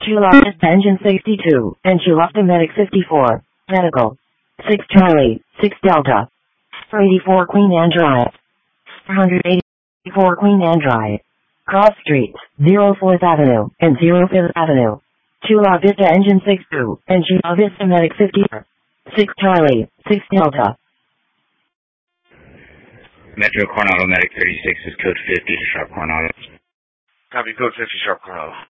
Chula Vista Engine 62, and Chula Vista Medic 54, Medical. 6 Charlie, 6 Delta. 484 Queen Anne Drive. 484 Queen Anne Drive. Cross Streets, 04th Avenue, and 05th Avenue. Chula Vista Engine 62, and Chula Vista Medic 54. 6 Charlie, 6 Delta. Metro Coronado Medic 36 is code 50 to Sharp Coronado. Copy code 50 Sharp Coronado.